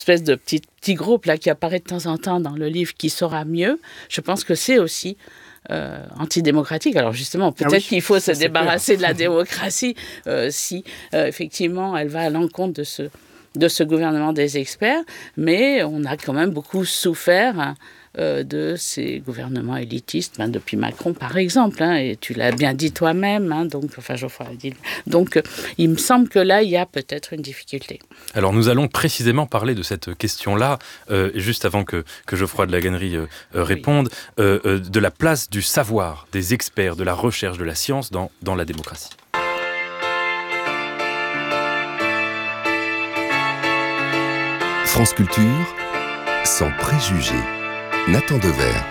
espèce de petit groupe là qui apparaît de temps en temps dans le livre qui saura mieux, je pense que c'est aussi antidémocratique. Alors justement, peut-être qu'il faut se débarrasser de la démocratie si effectivement elle va à l'encontre de ce gouvernement des experts, mais on a quand même beaucoup souffert de ces gouvernements élitistes, depuis Macron par exemple, et tu l'as bien dit toi-même, Geoffroy a dit. Donc il me semble que là il y a peut-être une difficulté. Alors nous allons précisément parler de cette question-là, juste avant que Geoffroy de Laganerie réponde, de la place du savoir, des experts, de la recherche, de la science dans la démocratie. France Culture, sans préjugés. Nathan Dever.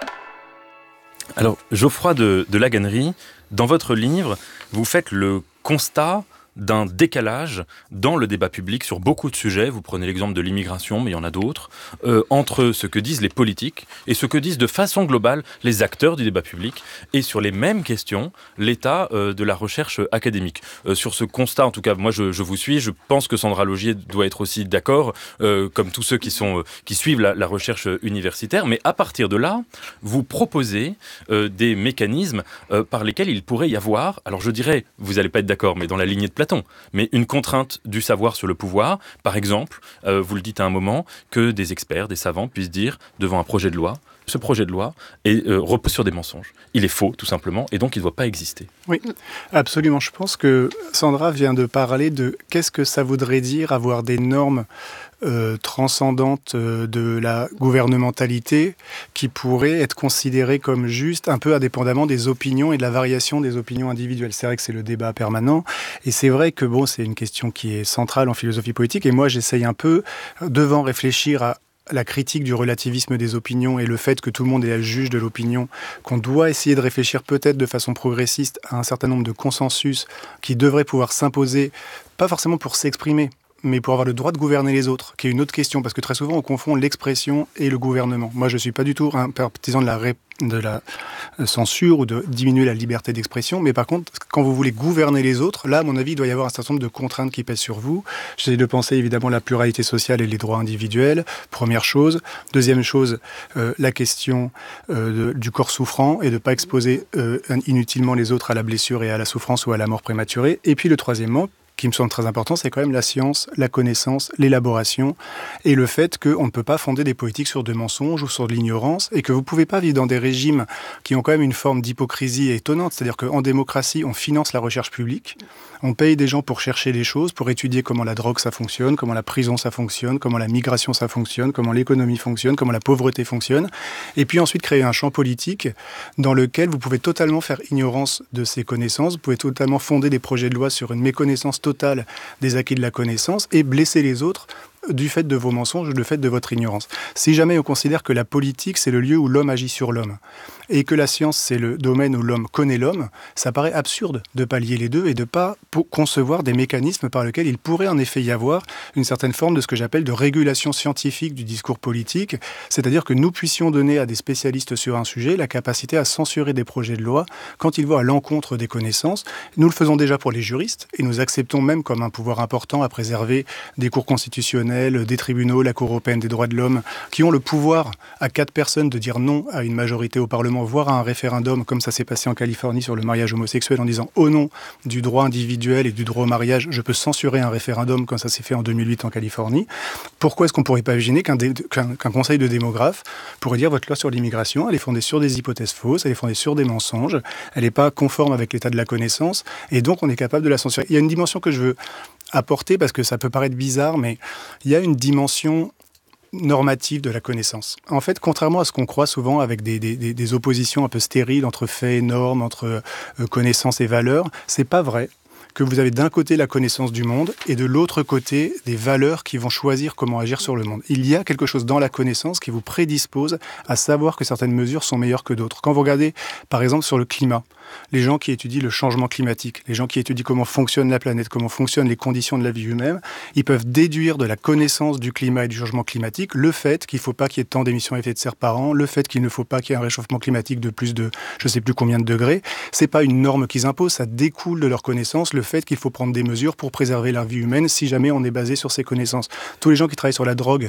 Alors, Geoffroy de Laganerie, dans votre livre, vous faites le constat d'un décalage dans le débat public sur beaucoup de sujets. Vous prenez l'exemple de l'immigration, mais il y en a d'autres, entre ce que disent les politiques et ce que disent de façon globale les acteurs du débat public, et sur les mêmes questions, l'état de la recherche académique. Sur ce constat, en tout cas, moi je vous suis, je pense que Sandra Laugier doit être aussi d'accord, comme tous ceux qui suivent la recherche universitaire, mais à partir de là, vous proposez des mécanismes par lesquels il pourrait y avoir, alors je dirais, vous n'allez pas être d'accord, mais dans la lignée de Platon, mais une contrainte du savoir sur le pouvoir. Par exemple, vous le dites à un moment, que des experts, des savants puissent dire devant un projet de loi, ce projet de loi repose sur des mensonges. Il est faux, tout simplement, et donc il ne doit pas exister. Oui, absolument. Je pense que Sandra vient de parler de qu'est-ce que ça voudrait dire avoir des normes transcendantes de la gouvernementalité qui pourraient être considérées comme justes, un peu indépendamment des opinions et de la variation des opinions individuelles. C'est vrai que c'est le débat permanent, et c'est vrai que c'est une question qui est centrale en philosophie politique, et moi j'essaye un peu, devant réfléchir à la critique du relativisme des opinions et le fait que tout le monde est le juge de l'opinion, qu'on doit essayer de réfléchir peut-être de façon progressiste à un certain nombre de consensus qui devraient pouvoir s'imposer, pas forcément pour s'exprimer, mais pour avoir le droit de gouverner les autres, qui est une autre question, parce que très souvent on confond l'expression et le gouvernement. Moi je ne suis pas du tout un partisan de la censure ou de diminuer la liberté d'expression, mais par contre, quand vous voulez gouverner les autres, là, à mon avis, il doit y avoir un certain nombre de contraintes qui pèsent sur vous. J'essaie de penser évidemment la pluralité sociale et les droits individuels, première chose. Deuxième chose, la question du corps souffrant et de ne pas exposer inutilement les autres à la blessure et à la souffrance ou à la mort prématurée. Et puis le troisièmement, qui me semble très important, c'est quand même la science, la connaissance, l'élaboration et le fait qu'on ne peut pas fonder des politiques sur de mensonges ou sur de l'ignorance, et que vous ne pouvez pas vivre dans des régimes qui ont quand même une forme d'hypocrisie étonnante. C'est-à-dire qu'en démocratie, on finance la recherche publique, on paye des gens pour chercher des choses, pour étudier comment la drogue ça fonctionne, comment la prison ça fonctionne, comment la migration ça fonctionne, comment l'économie fonctionne, comment la pauvreté fonctionne, et puis ensuite créer un champ politique dans lequel vous pouvez totalement faire ignorance de ces connaissances, vous pouvez totalement fonder des projets de loi sur une méconnaissance totale des acquis de la connaissance et blesser les autres du fait de vos mensonges ou du fait de votre ignorance. Si jamais on considère que la politique, c'est le lieu où l'homme agit sur l'homme, et que la science, c'est le domaine où l'homme connaît l'homme, ça paraît absurde de pallier les deux et de ne pas concevoir des mécanismes par lesquels il pourrait en effet y avoir une certaine forme de ce que j'appelle de régulation scientifique du discours politique, c'est-à-dire que nous puissions donner à des spécialistes sur un sujet la capacité à censurer des projets de loi quand ils vont à l'encontre des connaissances. Nous le faisons déjà pour les juristes, et nous acceptons même comme un pouvoir important à préserver des cours constitutionnels, des tribunaux, la Cour européenne des droits de l'homme, qui ont le pouvoir à 4 personnes de dire non à une majorité au Parlement, voire à un référendum, comme ça s'est passé en Californie sur le mariage homosexuel, en disant au nom du droit individuel et du droit au mariage, je peux censurer un référendum, comme ça s'est fait en 2008 en Californie. Pourquoi est-ce qu'on ne pourrait pas imaginer qu'un conseil de démographes pourrait dire votre loi sur l'immigration, elle est fondée sur des hypothèses fausses, elle est fondée sur des mensonges, elle n'est pas conforme avec l'état de la connaissance, et donc on est capable de la censurer. Il y a une dimension que je veux apporter, parce que ça peut paraître bizarre, mais il y a une dimension normative de la connaissance. En fait, contrairement à ce qu'on croit souvent avec des oppositions un peu stériles entre faits et normes, entre connaissances et valeurs, c'est pas vrai que vous avez d'un côté la connaissance du monde et de l'autre côté des valeurs qui vont choisir comment agir sur le monde. Il y a quelque chose dans la connaissance qui vous prédispose à savoir que certaines mesures sont meilleures que d'autres. Quand vous regardez, par exemple, sur le climat, les gens qui étudient le changement climatique, les gens qui étudient comment fonctionne la planète, comment fonctionnent les conditions de la vie humaine, ils peuvent déduire de la connaissance du climat et du changement climatique le fait qu'il ne faut pas qu'il y ait tant d'émissions à effet de serre par an, le fait qu'il ne faut pas qu'il y ait un réchauffement climatique de plus de je ne sais plus combien de degrés. Ce n'est pas une norme qu'ils imposent, ça découle de leur connaissance, le fait qu'il faut prendre des mesures pour préserver la vie humaine si jamais on est basé sur ces connaissances. Tous les gens qui travaillent sur la drogue